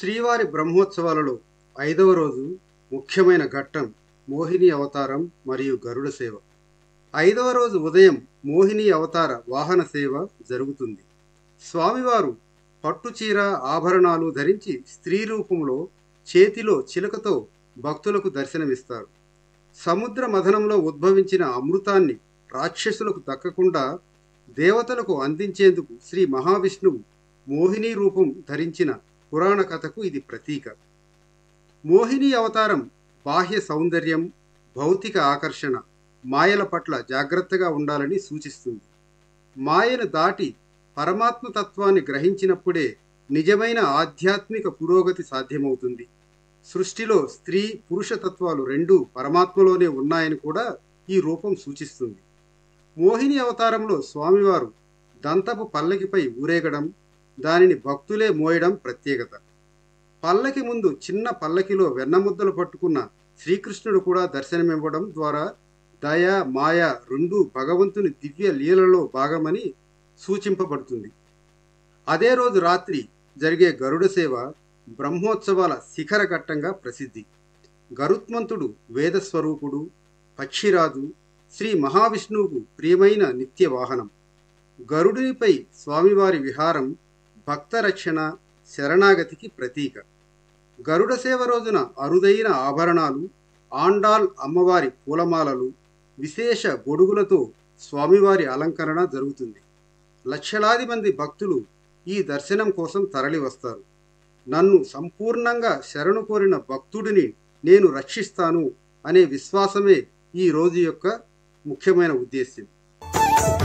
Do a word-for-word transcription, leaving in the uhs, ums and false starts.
శ్రీవారి బ్రహ్మోత్సవాలలో ఐదవ రోజు ముఖ్యమైన ఘట్టం మోహిని అవతారం మరియు గరుడ సేవ. ఐదవ రోజు ఉదయం మోహిని అవతార వాహన సేవ జరుగుతుంది. స్వామివారు పట్టుచీర ఆభరణాలు ధరించి స్త్రీ రూపంలో చేతిలో చిలకతో భక్తులకు దర్శనమిస్తారు. సముద్ర మథనంలో ఉద్భవించిన అమృతాన్ని రాక్షసులకు దక్కకుండా దేవతలకు అందించేందుకు శ్రీ మహావిష్ణువు మోహిని రూపం ధరించిన పురాణ కథకు ఇది ప్రతీక. మోహిని అవతారం బాహ్య సౌందర్యం, భౌతిక ఆకర్షణ, మాయల పట్ల జాగ్రత్తగా ఉండాలని సూచిస్తుంది. మాయను దాటి పరమాత్మ తత్వాన్ని గ్రహించినప్పుడే నిజమైన ఆధ్యాత్మిక పురోగతి సాధ్యమవుతుంది. సృష్టిలో స్త్రీ పురుష తత్వాలు రెండూ పరమాత్మలోనే ఉన్నాయని కూడా ఈ రూపం సూచిస్తుంది. మోహిని అవతారంలో స్వామివారు దంతపు పల్లకిపై ఊరేగడం, దానిని భక్తులే మోయడం ప్రత్యేకత. పల్లకి ముందు చిన్న పల్లకిలో వెన్నముద్దలు పట్టుకున్న శ్రీకృష్ణుడు కూడా దర్శనమివ్వడం ద్వారా దయ మాయ రెండూ భగవంతుని దివ్య లీలలో భాగమని సూచింపబడుతుంది. అదే రోజు రాత్రి జరిగే గరుడ సేవ బ్రహ్మోత్సవాల శిఖర ఘట్టంగా ప్రసిద్ధి. గరుత్మంతుడు వేదస్వరూపుడు, పక్షిరాజు, శ్రీ మహావిష్ణువుకు ప్రియమైన నిత్య వాహనం. గరుడునిపై స్వామివారి విహారం భక్త రక్షణ, శరణాగతికి ప్రతీక. గరుడ సేవ రోజున అరుదైన ఆభరణాలు, ఆండాల్ అమ్మవారి పూలమాలలు, విశేష గొడుగులతో స్వామివారి అలంకరణ జరుగుతుంది. లక్షలాది మంది భక్తులు ఈ దర్శనం కోసం తరలి వస్తారు. నన్ను సంపూర్ణంగా శరణు కోరిన భక్తుడిని నేను రక్షిస్తాను అనే విశ్వాసమే ఈ రోజు యొక్క ముఖ్యమైన ఉద్దేశ్యం.